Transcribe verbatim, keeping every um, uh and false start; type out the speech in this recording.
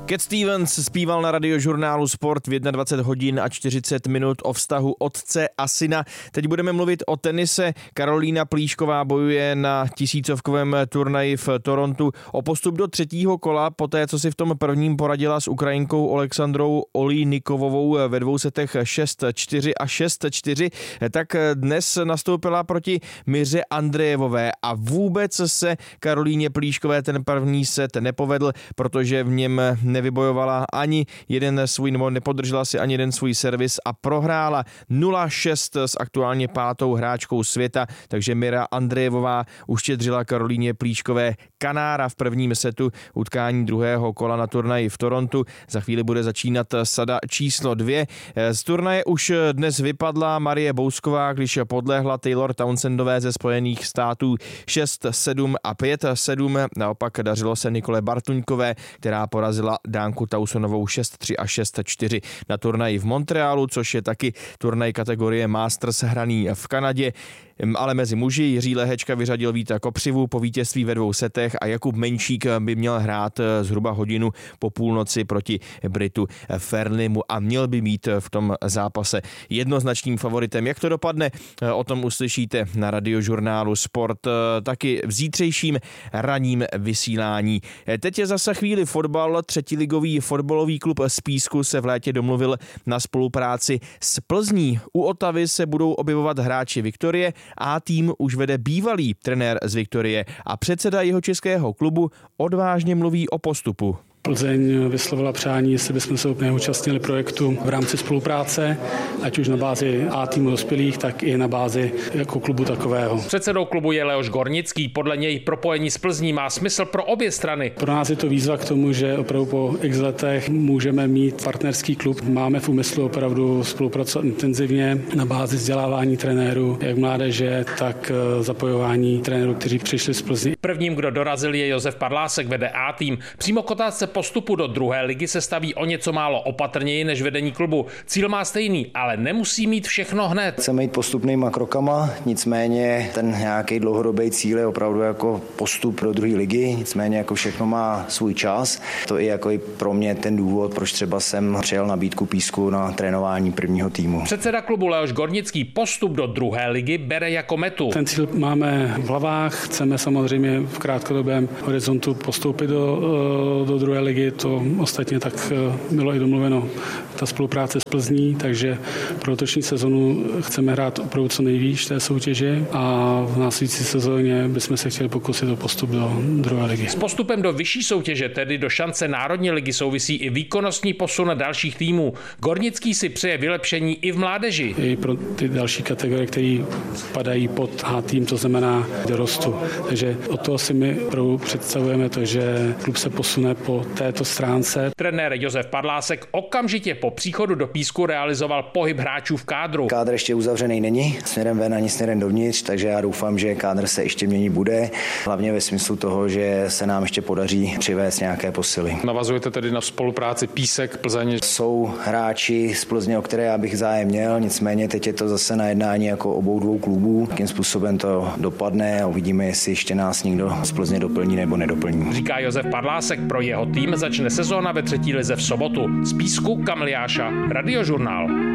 Cat Stevens zpíval na radiožurnálu Sport v dvacet jedna hodin a čtyřicet minut o vztahu otce a syna. Teď budeme mluvit o tenise. Karolína Plíšková bojuje na tisícovkovém turnaji v Torontu o postup do třetího kola, poté co si v tom prvním poradila s Ukrajinkou Oleksandrou Olejnikovovou ve dvou setech šest čtyři a šest čtyři, tak dnes nastoupila proti Miře Andrejevové a vůbec se Karolíně Plíškové ten první set nepovedl, protože v něm nevybojovala ani jeden svůj, nebo nepodržela si ani jeden svůj servis a prohrála nula šest s aktuálně pátou hráčkou světa, takže Mira Andrejevová uštědřila Karolíně Plíškové kanára v prvním setu utkání druhého kola na turnaji v Torontu. Za chvíli bude začínat sada číslo dvě. Z turnaje už dnes vypadla Marie Bousková, když podlehla Taylor Townsendové ze Spojených států šest sedm a pět sedm. Naopak dařilo se Nikole Bartuňkové, která porazila Dánku Tausonovou šest tři a šest čtyři na turnaji v Montrealu, což je taky turnaj kategorie Masters hraný v Kanadě. Ale mezi muži Jiří Lehečka vyřadil Víta Kopřivu po vítězství ve dvou setech a Jakub Menšík by měl hrát zhruba hodinu po půlnoci proti Britu Ferlimu a měl by být v tom zápase jednoznačným favoritem. Jak to dopadne, o tom uslyšíte na radiožurnálu Sport taky v zítřejším ranním vysílání. Teď je zase chvíli fotbal. Třetiligový fotbalový klub z Písku se v létě domluvil na spolupráci s Plzní. U Otavy se budou objevovat hráči Viktorie a tým už vede bývalý trenér z Viktorie a předseda jeho českého klubu odvážně mluví o postupu. Plzeň vyslovila přání, jestli bychom se účastnili projektu v rámci spolupráce, ať už na bázi A týmu dospělých, tak i na bázi jako klubu takového. Předsedou klubu je Leoš Gornický, podle něj propojení s Plzní má smysl pro obě strany. Pro nás je to výzva k tomu, že opravdu po x letech můžeme mít partnerský klub. Máme v úmyslu opravdu spolupracovat intenzivně na bázi vzdělávání trenérů, jak mládeže, tak zapojování trenérů, kteří přišli z Plzní. Prvním, kdo dorazil, je Josef Padlásek, vede A tým. Přímo k otázce postupu do druhé ligy se staví o něco málo opatrněji než vedení klubu. Cíl má stejný, ale nemusí mít všechno hned. Chceme jít postupnýma krokama, nicméně ten nějaký dlouhodobý cíl je opravdu jako postup do druhé ligy, nicméně jako všechno má svůj čas. To je jako i pro mě ten důvod, proč třeba jsem přijal nabídku Písku na trénování prvního týmu. Předseda klubu Leoš Gornický postup do druhé ligy bere jako metu. Ten cíl máme v hlavách, chceme samozřejmě v krátkodobém horizontu postoupit do, do druhé ligy, to ostatně tak bylo i domluveno, ta spolupráce s Plzní, takže pro letošní sezonu chceme hrát opravdu co nejvíc té soutěže a v následující sezóně bychom se chtěli pokusit o postup do druhé ligy. S postupem do vyšší soutěže, tedy do šance Národní ligy, souvisí i výkonnostní posun dalších týmů. Gornický si přeje vylepšení i v mládeži. I pro ty další kategorie, které padají pod A tým, to znamená dorostu. Takže od toho si my představujeme to, že klub se posune po této stránce. Trenér Josef Padlásek okamžitě po příchodu do Písku realizoval pohyb hráčů v kádru. Kádr ještě uzavřený není, směrem ven ani směrem dovnitř, takže já doufám, že kádr se ještě měnit bude, hlavně ve smyslu toho, že se nám ještě podaří přivést nějaké posily. Navazujete tedy na spolupráci Písek, Plzeň? Jsou hráči z Plzně, o které já bych zájem měl, nicméně teď je to zase na jednání jako obou dvou klubů. Jakým způsobem to dopadne a uvidíme, jestli ještě nás někdo z Plzně doplní nebo nedoplní. Říká Josef Padlásek, pro jeho tým začne sezóna ve třetí lize v sobotu. Z Písku Kamiliáša, Radiožurnál.